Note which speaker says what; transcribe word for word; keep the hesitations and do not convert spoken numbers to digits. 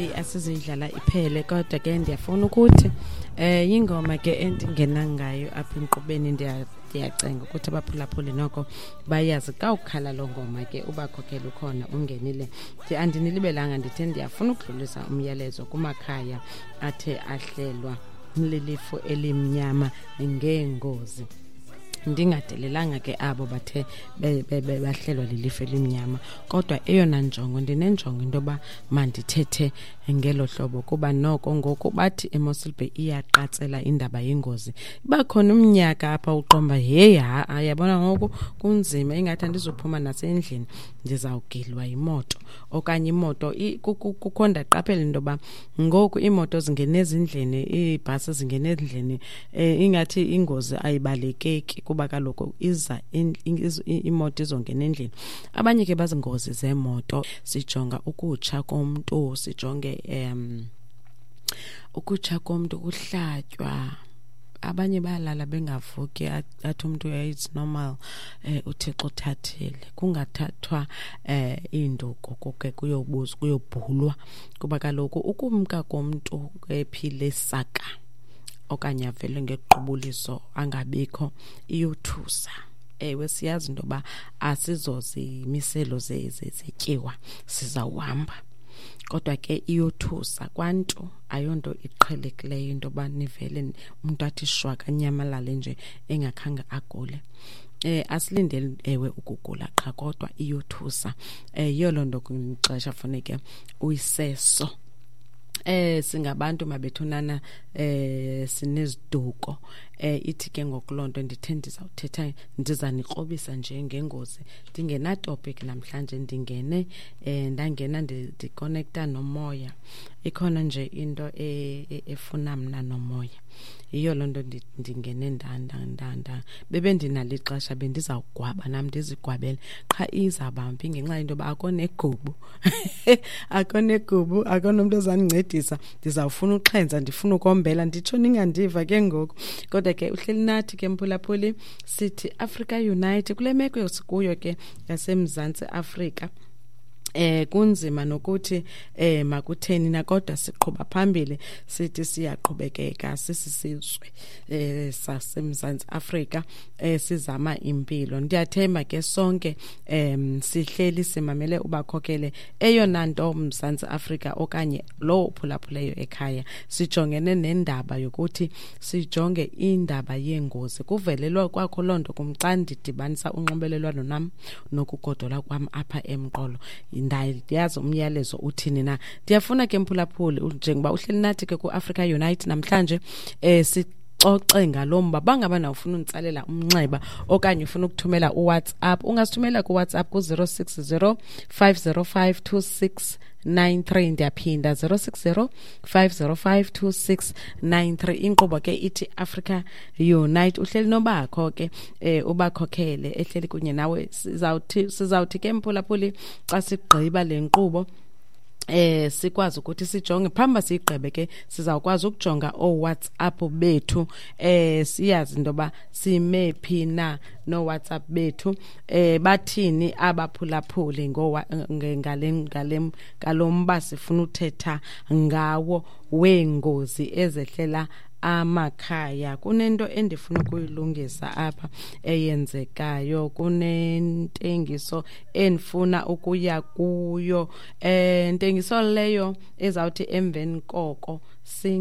Speaker 1: mhlawumbi asizidlala iphele kodwa ke ndiyafuna ukuthi eh ingoma ke endingena ngayo apha inqubeni ndiya ndiyacenga ukuthi abaphulaphuli noko bayazi ka ukhala lo ngoma ke ubakhokhela ukhona ungenile nje andinilibelanga ndithe ndiyafuna ukudlulisa umyalezo kumakhaya athe ahlelwa lilifu elimnyama ngeengozi ndingadelelanga ke abo bathe bahlelwa lilifu elimnyama kodwa eyona njongo ndinenjongo intoba mandithethe ngelo hlobo kuba noko ngoku bathi eMossel Bay iyaqatsela indaba yengozi bakhona umnyaka apha uqomba hey ha ayabona ngoku kunzima ingathi andizophuma nasendlini ndizawugilwa imoto okanye imoto kukhonda qaphela intoba ngoku imoto zingene ezindlini iibhasi zingene ezindlini ingathi ingozi ayibalekeki kuba kaloku iza imoto izongena endlini abanye ke bazingozi zemoto sijonga ukutsha komuntu sijonge em ukutsha komuntu kuhlatywa abanye bayalala bengavuki athi umuntu it's normal uThixo uthathile kungathathwa eh induku konke kuyobuzwa kuyobhulwa kuba kaloku ukumka komuntu ephile saka okanye avele ngequbuliso angabikho iyothusa ewe siyazi intoba asizozimiselo zezityiwa sizawuhamba kodwa ke iyothusa kwantu ayonto iqhelekileyo intoba nivele umuntu athi shwaka nyamalale nje engakhanga agule eh asilindele ewe ukugula qha kodwa iyothusa eh yolonto kunixesha funeke uyiseso eh singabantu mabethunana eh sineziduko eh ithi ke ngokulonto ndithe ndizawuthetha ndizanikrobisa nje ngengozi ndingena topic namhlanje ndingene eh ndangena ndiconnecta nomoya ikhona nje into efuna mina nomoya iyo lonto ndingene ndanda ndanda bebe ndinalixesha bendizawugwaba nami ndizigwabele qha izabambi ngenxa into ba akonegubu akonegubu akonomuntu ozanincedisa ndizawufuna uxhenza ndifuna ukombela nditsho ningandiva ke ngoku kodwa ke uhleli nathi ke mphulaphuli sithi Africa Unite kule meko yosikuyo ke yaseMzantsi Afrika eh kunzima nokuthi eh makutheni na kodwa siqhubha phambili sithi siyaqhubekeka sisizwe eh saseMzantsi Afrika eh sizama impilo ndiyathemba ke sonke em sihleli simamele ubakhokhele eyona nto Mzantsi Afrika okanye lo phulaphuleyo ekhaya sijongene nendaba yokuthi sijonge indaba yengozi kuvelelwa kwakho lonto kumcandi dibanisa unxibelelwano nam nokugodola kwam apha emqolo ndayazi umyalezo uthini na ndiyafuna ke mphulaphuli njengoba uhleli nathi ke ku Africa Unite namhlanje eh xoxe ngalomba bangaba nawufuna unitsalela umnxeba okanye ufuna ukuthumela uWhatsApp ungasithumela ku WhatsApp ku zero six zero five zero five two six nine three ndiyaphinda zero six zero five zero five two six nine three inkqubo ke ithi Africa Unite uhleli nobakho ke eh ubakhokhele ehleli kunye nawe sizawuthi sizawuthi ke mphulaphuli xa sigqiba le nkqubo eh sikwazi ukuthi sijonge phamba sigqibe ke sizawukwazi ukujonga o WhatsApp bethu eh siyazi intoba sime phi na no WhatsApp bethu eh bathini abaphulaphuli ngale ngale kalomba sifuna uthetha ngawo wengozi ezehlela amakhaya kunento endifuna ukuyilungisa apha eyenzekayo kunentengiso endifuna ukuya kuyo eh intengiso leyo ezawuthi emveni koko